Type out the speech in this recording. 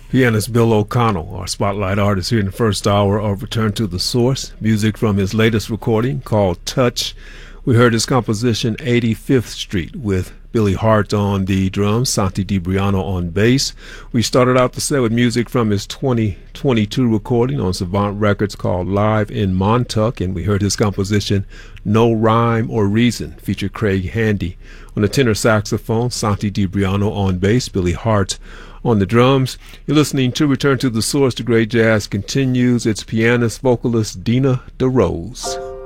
Pianist Bill O'Connell, our spotlight artist here in the first hour of Return to the Source. Music from his latest recording called Touch. We heard his composition 85th Street with Billy Hart on the drums, Santi DiBriano on bass. We started out the set with music from his 2022 recording on Savant Records called Live in Montauk, and we heard his composition No Rhyme or Reason, featured Craig Handy on the tenor saxophone, Santi DiBriano on bass, Billy Hart on the drums. You're listening to Return to the Source. The great jazz continues. It's pianist, vocalist Dina DeRose.